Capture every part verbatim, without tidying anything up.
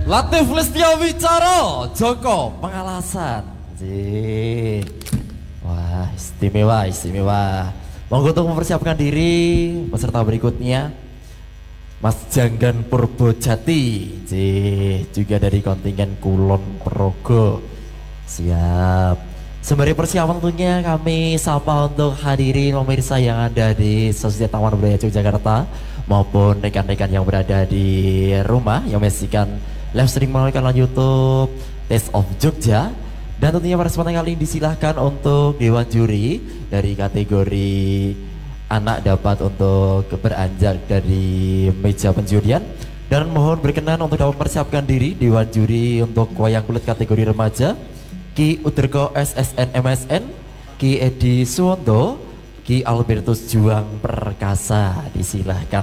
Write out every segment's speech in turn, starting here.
Latif Listio Wicara, Joko Pengalasan. Jee. Wah, istimewa, istimewa. Monggo untuk mempersiapkan diri peserta berikutnya. Mas Janggan Purbojati, Jee, juga dari kontingen Kulon Progo. Siap. Sembari persiapan tentunya kami sapa untuk hadirin pemirsa yang ada di Sosial Taman Budaya Yogyakarta maupun rekan-rekan yang berada di rumah yang menyaksikan live streaming melalui kanal YouTube Taste of Jogja. Dan tentunya pada kesempatan kali ini disilahkan untuk Dewan Juri dari kategori anak dapat untuk beranjak dari meja penjurian. Dan mohon berkenan untuk dapat mempersiapkan diri Dewan Juri untuk wayang kulit kategori remaja Ki Uderko S S N M S N, Ki Edi Suwondo, Ki Albertus Juang Perkasa, disilahkan.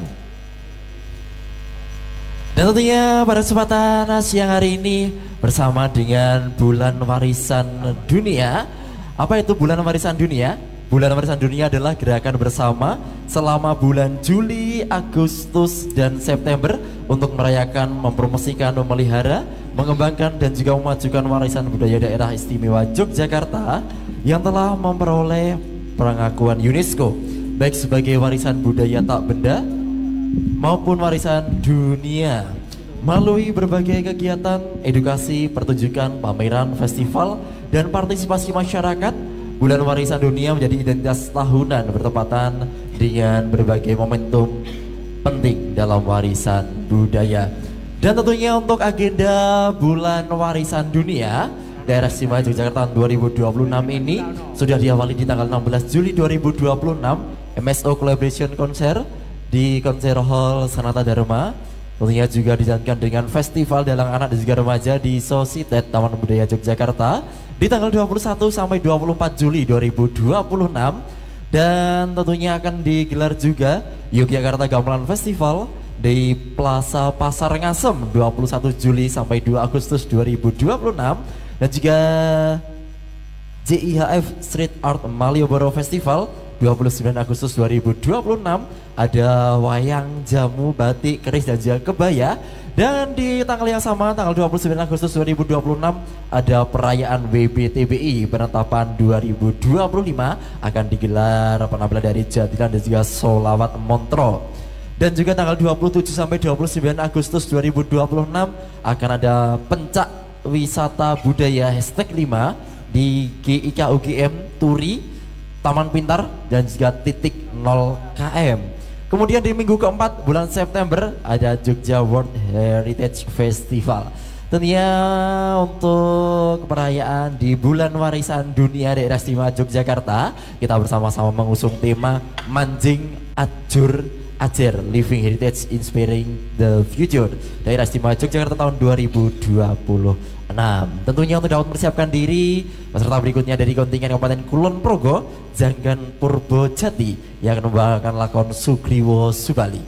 Dan tentunya pada kesempatan siang hari ini bersama dengan Bulan Warisan Dunia. Apa itu Bulan Warisan Dunia? Bulan Warisan Dunia adalah gerakan bersama selama bulan Juli, Agustus, dan September untuk merayakan, mempromosikan, memelihara, mengembangkan, dan juga memajukan warisan budaya daerah istimewa Yogyakarta yang telah memperoleh pengakuan UNESCO baik sebagai warisan budaya tak benda maupun warisan dunia. Melalui berbagai kegiatan, edukasi, pertunjukan, pameran, festival, dan partisipasi masyarakat, Bulan Warisan Dunia menjadi identitas tahunan bertepatan dengan berbagai momentum penting dalam warisan budaya. Dan tentunya untuk agenda Bulan Warisan Dunia Daerah Istimewa Yogyakarta tahun dua ribu dua puluh enam ini sudah diawali di tanggal enam belas Juli dua ribu dua puluh enam M S O Collaboration Konser di Konser Hall Sanata Dharma. Tentunya juga dijalankan dengan Festival Dalang Anak dan juga Remaja di Sositet Taman Budaya Yogyakarta di tanggal dua puluh satu sampai dua puluh empat Juli dua ribu dua puluh enam. Dan tentunya akan digelar juga Yogyakarta Gamelan Festival di Plaza Pasar Ngasem dua puluh satu Juli sampai dua Agustus dua ribu dua puluh enam. Dan juga J I H F Street Art Malioboro Festival dua puluh sembilan Agustus dua ribu dua puluh enam. Ada wayang, jamu, batik, keris, dan juga kebaya. Dan di tanggal yang sama, tanggal dua puluh sembilan Agustus dua ribu dua puluh enam, ada perayaan W B T B I penetapan dua ribu dua puluh lima akan digelar penampilan dari Jatilan dan juga Solawat Montro. Dan juga tanggal dua puluh tujuh sampai dua puluh sembilan Agustus dua ribu dua puluh enam akan ada Pencak Wisata Budaya hashtag lima di G I K U G M Turi, Taman Pintar, dan juga titik nol kilometer. Kemudian di minggu keempat bulan September ada Jogja World Heritage Festival. Tentunya untuk perayaan di Bulan Warisan Dunia Daerah Istimewa Yogyakarta, kita bersama-sama mengusung tema Manjing Ajur Ajer Living Heritage Inspiring the Future Daerah Istimewa Yogyakarta tahun dua ribu dua puluh enam. Tentunya untuk dapat mempersiapkan diri, peserta berikutnya dari kontingen Kabupaten Kulon Progo, Janggan Purbojati yang akan membawakan lakon Sugriwo Subali.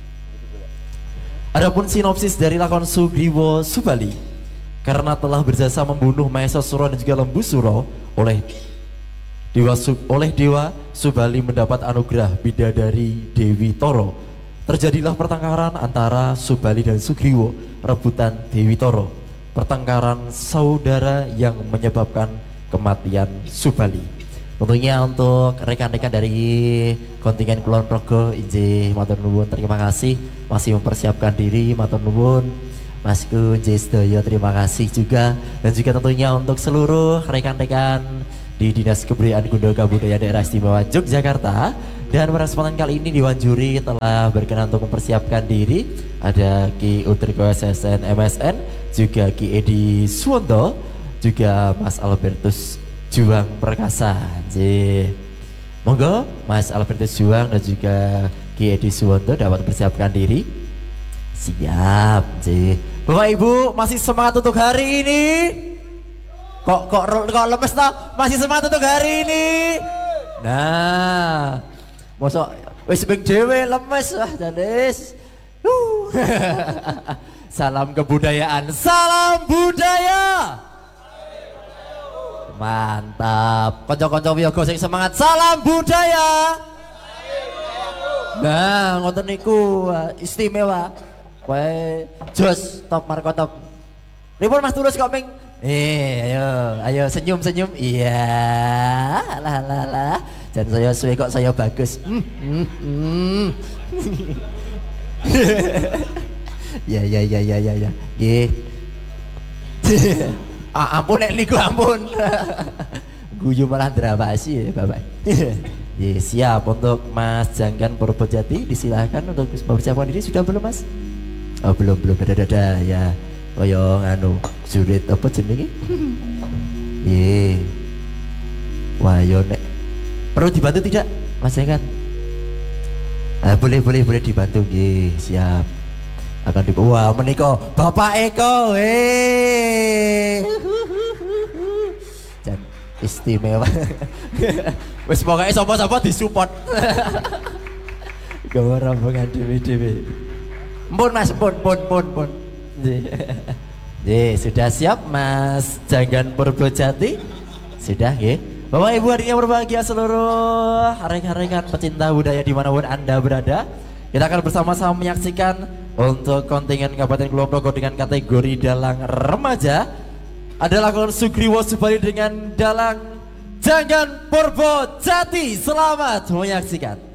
Adapun sinopsis dari lakon Sugriwo Subali, karena telah berjasa membunuh Maesa Suro dan juga Lembu Suro, oleh Dewa oleh Dewa Subali mendapat anugerah bidadari Dewi Toro. Terjadilah pertengkaran antara Subali dan Sugriwo, rebutan Dewi Toro. Pertengkaran saudara yang menyebabkan kematian Subali. Tentunya untuk rekan-rekan dari kontingen Kulon Progo, injih matur nuwun, terima kasih masih mempersiapkan diri, matur nuwun. Masku J Sedoyo, terima kasih juga. Dan juga tentunya untuk seluruh rekan-rekan di Dinas Kebudayaan Gunduga Budaya Daerah Istimewa Yogyakarta. Dan pada kesempatan kali ini Dewan Juri telah berkenan untuk mempersiapkan diri. Ada Ki Utriko S S N M S N, juga Ki Edi Suwondo, juga Mas Albertus Juang Perkasa. Jee. Monggo Mas Albertus Juang dan juga Ki Edi Suwondo dapat mempersiapkan diri. Siap. Jee. Bapak Ibu masih semangat untuk hari ini? Kok kok kok lemes toh? Masih semangat untuk hari ini? Nah, mosok wis beng dhewe lemes wah Janis. Uh. Salam kebudayaan, salam budaya. Mantap. Kanca-kanca wiyaga sing semangat, salam budaya. Nah, ngoten niku istimewa. Kowe jos top marko top. Pripun Mas Tulus kok ping eh ayo ayo senyum senyum iya lah lah lah dan saya suwe kok saya bagus hmm, hmm, hmm. ya ya ya ya ya ya nggih ah, ampun nek niku ampun guyu malah drawasi ya Bapak. Ya, siap untuk Mas Janggan Purbojati, disilahkan untuk mempersiapkan diri. Sudah belum Mas? Oh belum belum dada dada ya. Koyo nganu sulit apa jenenge? Ye. Wah yo nek perlu dibantu tidak Mas Janggan? Ah, boleh boleh boleh dibantu nggih, siap. Akan di wah menika Bapak Eko eh. Dan istimewa. Wes pokoknya sapa-sapa disupport. Gawe rombongan dhewe-dhewe. Mpun Mas, pun pun pun pun. Nggih, sudah siap Mas Janggan Purbojati? Sudah nggih. Bapak Ibu hadirin yang berbahagia seluruh rekan-rekan pecinta budaya dimanapun Anda berada, kita akan bersama-sama menyaksikan untuk kontingen Kabupaten Kulon Progo dengan kategori dalang remaja adalah Kulon Sugriwo Subali dengan dalang Janggan Purbojati. Selamat menyaksikan.